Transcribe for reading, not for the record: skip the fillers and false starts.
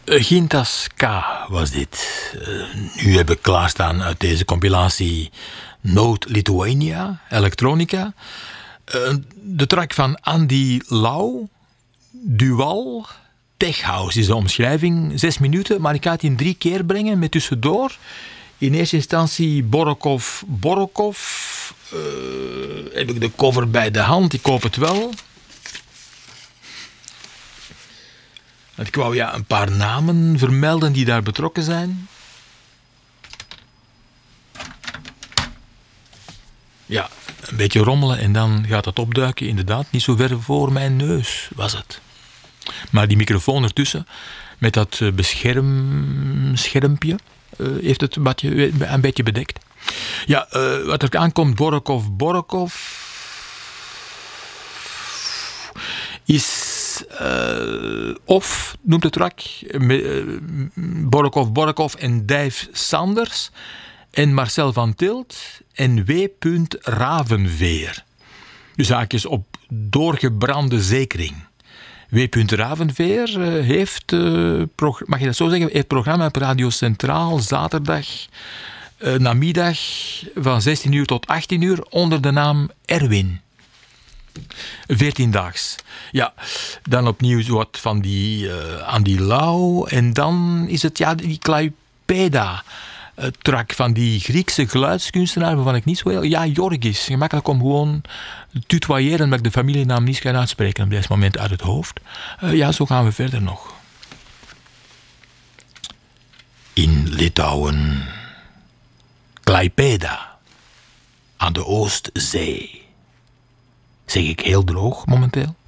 Gintas K was dit. Nu heb ik klaarstaan uit deze compilatie Note Lithuania, Electronica. De track van Andy Lau, Dual, Tech House is de omschrijving. 6 minuten, maar ik ga het in 3 keer brengen met tussendoor. In eerste instantie Borokov. Heb ik de cover bij de hand, ik hoop het wel. Ik wou een paar namen vermelden die daar betrokken zijn. Ja, een beetje rommelen en dan gaat het opduiken. Inderdaad, niet zo ver voor mijn neus was het. Maar die microfoon ertussen, met dat schermpje, heeft het een beetje bedekt. Ja, wat er aankomt, Borokov is... Of, noemt de track, Borokov en Dave Sanders en Marcel van Tilt en W. Ravenveer. Dus haakjes op doorgebrande zekering. W. Ravenveer heeft, mag je dat zo zeggen, heeft programma op Radio Centraal zaterdag namiddag van 16 uur tot 18 uur onder de naam Erwin. 14-daags. Ja, dan opnieuw zo wat van die Andy Lau. En dan is het die Klaipeda track van die Griekse geluidskunstenaar, waarvan ik niet zo heel... Ja, Jorgis. Gemakkelijk om gewoon te tutoyeren, omdat ik de familienaam niet kan uitspreken op dit moment uit het hoofd. Ja, zo gaan we verder nog. In Litouwen. Klaipeda. Aan de Oostzee. Zeg ik heel droog momenteel?